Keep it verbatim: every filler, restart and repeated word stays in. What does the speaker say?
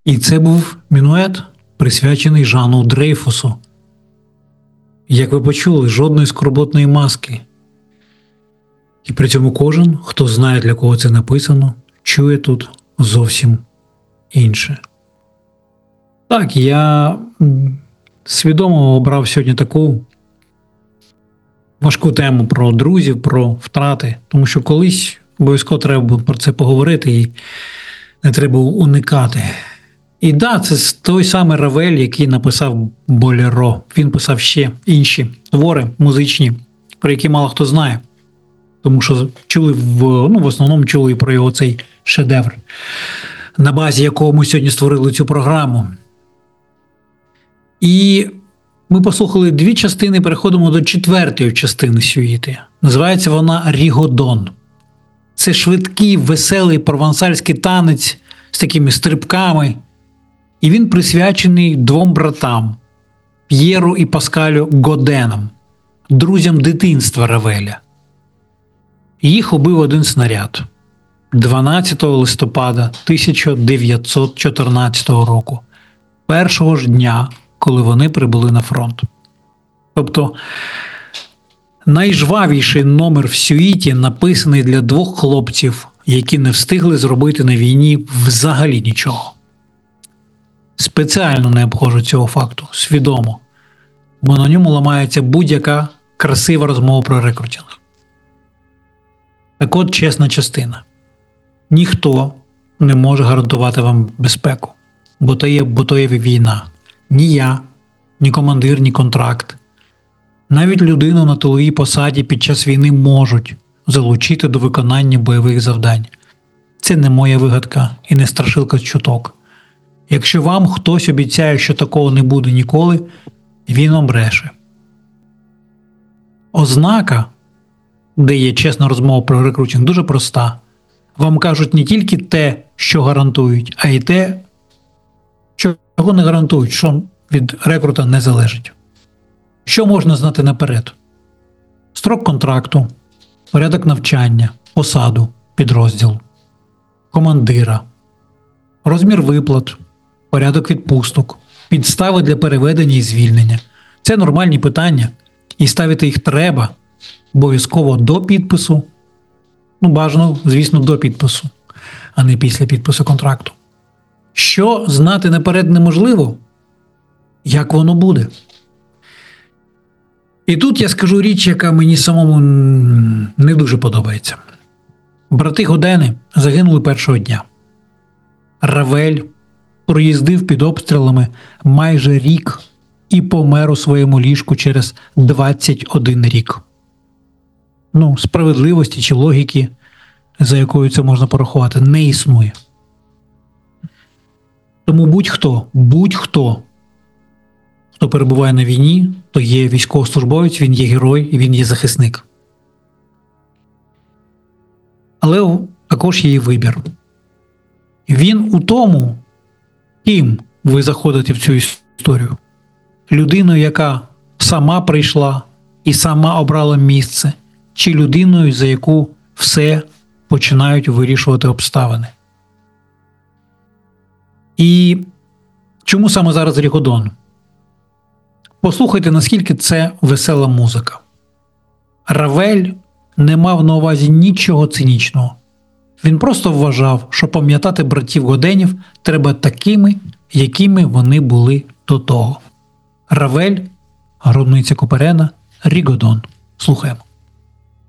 І це був мінует, присвячений Жану Дрейфусу. Як ви почули, жодної скорботної маски. І при цьому кожен, хто знає, для кого це написано, чує тут зовсім інше. Так, я свідомо обрав сьогодні таку важку тему про друзів, про втрати, тому що колись обов'язково треба було про це поговорити і не треба уникати. І да, це той самий Равель, який написав «Болеро». Він писав ще інші твори музичні, про які мало хто знає. Тому що чули в, ну, в основному чули про його цей шедевр, на базі якого ми сьогодні створили цю програму. І ми послухали дві частини, переходимо до четвертої частини сюїти. Називається вона «Рігодон». Це швидкий, веселий провансальський танець з такими стрибками. І він присвячений двом братам – П'єру і Паскалю Годенам, друзям дитинства Равеля. Їх убив один снаряд дванадцятого листопада тисяча дев'ятсот чотирнадцятого року, першого ж дня, коли вони прибули на фронт. Тобто, найжвавіший номер в сюїті написаний для двох хлопців, які не встигли зробити на війні взагалі нічого. Спеціально не обходжу цього факту, свідомо, бо на ньому ламається будь-яка красива розмова про рекрутинг. Так от чесна частина. Ніхто не може гарантувати вам безпеку, бо то є, бо то є війна. Ні я, ні командир, ні контракт. Навіть людину на тиловій посаді під час війни можуть залучити до виконання бойових завдань. Це не моя вигадка і не страшилка з чуток. Якщо вам хтось обіцяє, що такого не буде ніколи, він вам бреше. Ознака, де є чесна розмова про рекрутинг, дуже проста. Вам кажуть не тільки те, що гарантують, а й те, чого не гарантують, що від рекрута не залежить. Що можна знати наперед? Строк контракту, порядок навчання, посаду, підрозділ, командира, розмір виплат, порядок відпусток, підстави для переведення і звільнення. Це нормальні питання, і ставити їх треба обов'язково до підпису, ну бажано, звісно, до підпису, а не після підпису контракту. Що знати наперед неможливо? Як воно буде? І тут я скажу річ, яка мені самому не дуже подобається. Брати Годени загинули першого дня. Равель проїздив під обстрілами майже рік і помер у своєму ліжку через двадцять один рік. Ну, справедливості чи логіки, за якою це можна порахувати, не існує. Тому будь-хто, будь-хто, хто перебуває на війні, то є військовослужбовець, він є герой і він є захисник. Але також є і вибір. Він у тому, ким ви заходите в цю історію. Людиною, яка сама прийшла і сама обрала місце, чи людиною, за яку все починають вирішувати обставини. І чому саме зараз Рігодон? Послухайте, наскільки це весела музика. Равель не мав на увазі нічого цинічного. Він просто вважав, що пам'ятати братів Годенів треба такими, якими вони були до того. Равель, Гробниця Куперена, Рігодон. Слухаємо.